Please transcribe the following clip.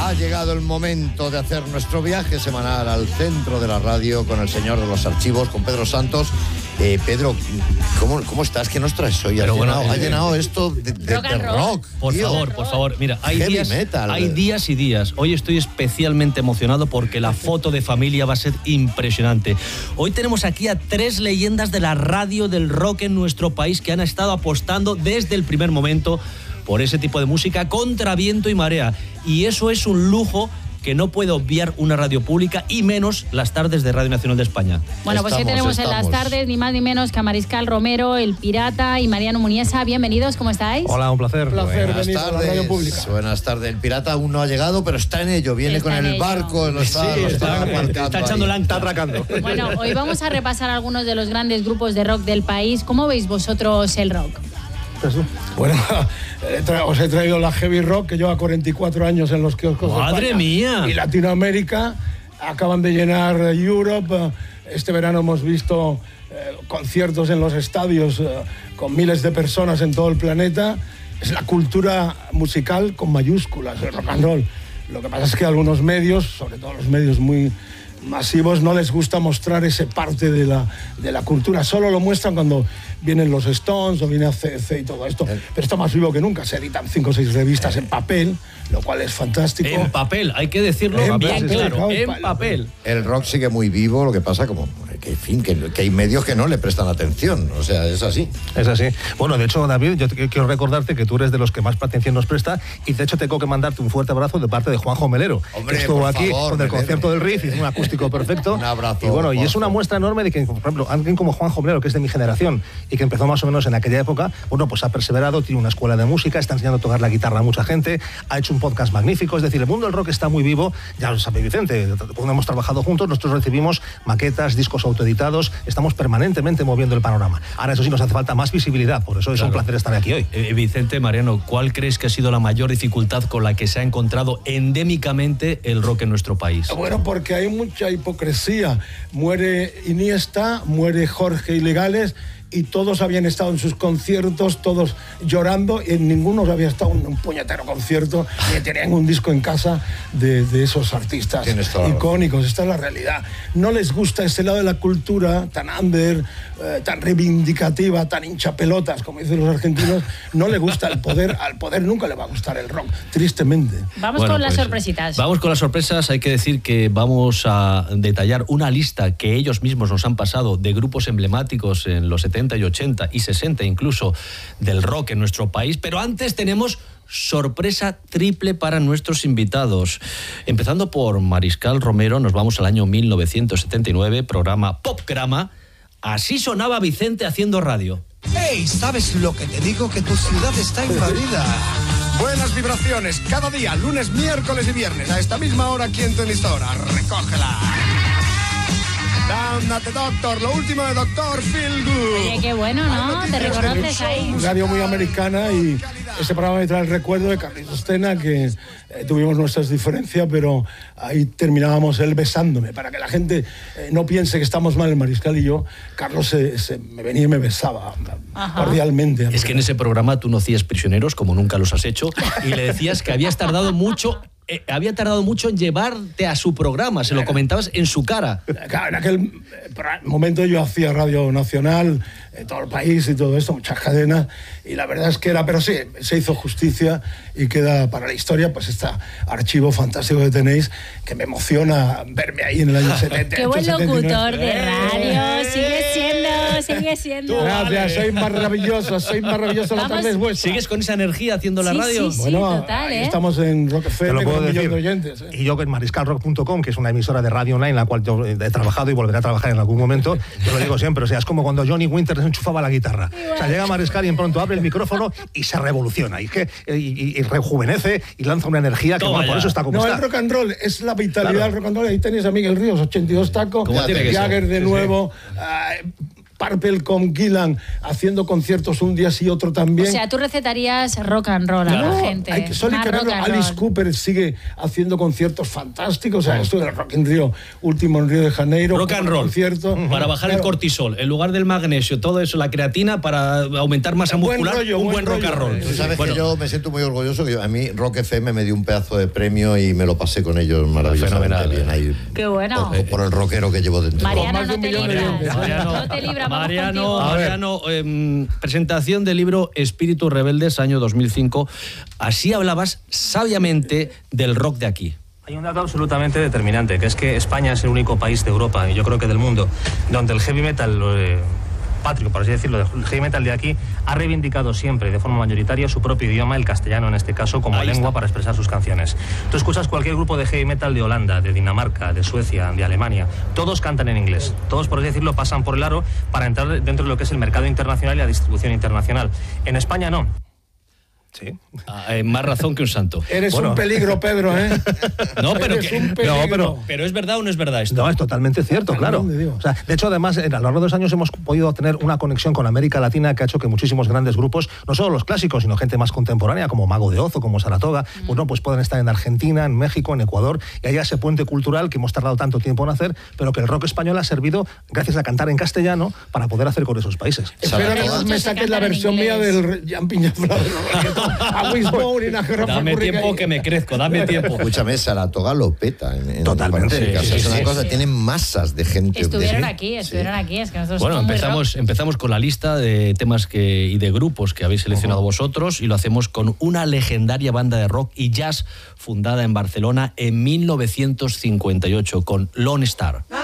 Ha llegado el momento de hacer nuestro viaje semanal al centro de la radio con el señor de los archivos, con Pedro Santos. Pedro, ¿cómo estás? ¿Qué nos traes hoy? Ha llenado esto de rock. Por favor. Mira, hay días y días. Hoy estoy especialmente emocionado porque la foto de familia va a ser impresionante. Hoy tenemos aquí a 3 leyendas de la radio del rock en nuestro país que han estado apostando desde el primer momento por ese tipo de música contra viento y marea. Y eso es un lujo que no puede obviar una radio pública y menos las tardes de Radio Nacional de España. Bueno, pues hoy tenemos en las tardes ni más ni menos que a Mariscal Romero, El Pirata y Mariano Muniesa. Bienvenidos, ¿cómo estáis? Hola, un placer. Buenas tardes. Buenas tardes. El Pirata aún no ha llegado, pero está en ello. Viene con el barco, está echando está atracando. Bueno, hoy vamos a repasar algunos de los grandes grupos de rock del país. ¿Cómo veis vosotros el rock? Bueno, os he traído la heavy rock, que lleva 44 años en los kioscos de ¡Madre España mía! Y Latinoamérica. Acaban de llenar Europe. Este verano hemos visto conciertos en los estadios con miles de personas en todo el planeta. Es la cultura musical con mayúsculas, el rock and roll. Lo que pasa es que a algunos medios, sobre todo los medios muy masivos, no les gusta mostrar ese parte de la cultura. Solo lo muestran cuando vienen los Stones o viene ACC y todo esto. Pero está más vivo que nunca. Se editan 5 o 6 revistas en papel, lo cual es fantástico. En papel, hay que decirlo bien claro. En papel. El rock sigue muy vivo, lo que pasa como que hay medios que no le prestan atención. O sea, es así. Es así. Bueno, de hecho, David, yo quiero recordarte que tú eres de los que más atención nos presta y de hecho tengo que mandarte un fuerte abrazo de parte de Juanjo Melero. Hombre, que estuvo por aquí favor, con el concierto del Riff, hizo un acústico perfecto. Un abrazo. Y bueno, y es una muestra enorme de que, por ejemplo, alguien como Juanjo Melero, que es de mi generación y que empezó más o menos en aquella época, bueno, pues ha perseverado, tiene una escuela de música, está enseñando a tocar la guitarra a mucha gente, ha hecho un podcast magnífico. Es decir, el mundo del rock está muy vivo. Ya lo sabe Vicente, cuando hemos trabajado juntos, nosotros recibimos maquetas, discos autoeditados, estamos permanentemente moviendo el panorama. Ahora, eso sí, nos hace falta más visibilidad, por eso es un placer estar aquí hoy. Vicente, Mariano, ¿cuál crees que ha sido la mayor dificultad con la que se ha encontrado endémicamente el rock en nuestro país? Bueno, porque hay mucha hipocresía. Muere Iniesta, muere Jorge Ilegales, y todos habían estado en sus conciertos, todos llorando, y en ninguno había estado en un puñetero concierto, ni tenían un disco en casa de esos artistas icónicos. Esta es la realidad. No les gusta ese lado de la cultura tan under, tan reivindicativa, tan hinchapelotas, como dicen los argentinos. No le gusta el poder. Al poder nunca le va a gustar el rock, tristemente. Vamos con las sorpresitas. Vamos con las sorpresas. Hay que decir que vamos a detallar una lista que ellos mismos nos han pasado de grupos emblemáticos en los 70 y 80 y 60 incluso del rock en nuestro país, pero antes tenemos sorpresa triple para nuestros invitados. Empezando por Mariscal Romero, nos vamos al año 1979, programa Popgrama. Así sonaba Vicente haciendo radio. ¡Hey! ¿Sabes lo que te digo? Que tu ciudad está invadida. Buenas vibraciones, cada día, lunes, miércoles y viernes, a esta misma hora aquí en tu emisora. ¡Recógela! Down at the Doctor, lo último de Doctor Feel Good. Oye, qué bueno, ¿no? Te reconoces ahí. Radio muy americana, y este programa me trae el recuerdo de Carlitos Tena, que tuvimos nuestras diferencias, pero ahí terminábamos él besándome. Para que la gente no piense que estamos mal el Mariscal y yo, Carlos me venía y me besaba cordialmente. Es que en ese programa tú no hacías prisioneros, como nunca los has hecho, y le decías que había tardado mucho en llevarte a su programa, se lo comentabas en su cara. En aquel momento yo hacía Radio Nacional en todo el país y todo esto, muchas cadenas, y la verdad es que pero sí, se hizo justicia y queda para la historia pues este archivo fantástico que tenéis, que me emociona verme ahí en el año 70. ¡Qué buen locutor de radio! Sigue siendo. Gracias, soy maravilloso, la tarde es vuestra. ¿Sigues con esa energía haciendo la radio? Sí, bueno, total, estamos en Rock FM con 1 millón de oyentes. Y yo en mariscalrock.com, que es una emisora de radio online en la cual yo he trabajado y volveré a trabajar en algún momento, yo lo digo siempre, o sea, es como cuando Johnny Winter enchufaba la guitarra. O sea, llega Mariscal y en pronto abre el micrófono y se revoluciona, y rejuvenece y lanza una energía que por eso está como está. El rock and roll es la vitalidad del rock and roll. Ahí tenéis a Miguel Ríos, 82 tacos, Jagger de nuevo. Purple con Gillan haciendo conciertos un día sí, otro también. O sea, tú recetarías rock and roll a la gente. Hay que solo que verlo. Alice Cooper sigue haciendo conciertos fantásticos. O sea, esto del Rock in Rio, último en Río de Janeiro. Rock and roll. Concierto. Para bajar el cortisol. En lugar del magnesio, todo eso, la creatina, para aumentar masa muscular, un buen rock and roll. Tú sabes que yo me siento muy orgulloso, que a mí Rock FM me dio un pedazo de premio y me lo pasé con ellos maravillosamente bien. Ahí, qué bueno. Por el rockero que llevo dentro. Mariano, no te libras. No te libras, Mariano, presentación del libro Espíritus Rebeldes, año 2005. Así hablabas sabiamente del rock de aquí. Hay un dato absolutamente determinante, que es que España es el único país de Europa, y yo creo que del mundo, donde el heavy metal patrio, por así decirlo, el heavy metal de aquí ha reivindicado siempre de forma mayoritaria su propio idioma, el castellano en este caso, como lengua para expresar sus canciones. Tú escuchas cualquier grupo de heavy metal de Holanda, de Dinamarca, de Suecia, de Alemania, todos cantan en inglés, todos, por así decirlo, pasan por el aro para entrar dentro de lo que es el mercado internacional y la distribución internacional. En España no. Sí. Más razón que un santo. Eres un peligro, Pedro, ¿eh? Pero ¿es verdad o no es verdad esto? No, es totalmente cierto, claro. O sea, de hecho, además, a lo largo de los años hemos podido tener una conexión con América Latina que ha hecho que muchísimos grandes grupos, no solo los clásicos, sino gente más contemporánea, como Mago de Oz o como Saratoga, pues pueden estar en Argentina, en México, en Ecuador, y haya ese puente cultural que hemos tardado tanto tiempo en hacer, pero que el rock español ha servido, gracias a cantar en castellano, para poder hacer con esos países. Espera que me saques la versión mía del Jan Piñaflor. Dame tiempo que me crezco, dame tiempo. Escúchame, Saratoga lo peta. Totalmente. Es una cosa, tienen masas de gente. Estuvieron aquí, es que nosotros bueno, empezamos con la lista de temas y de grupos que habéis seleccionado vosotros, y lo hacemos con una legendaria banda de rock y jazz fundada en Barcelona en 1958, con Lone Star.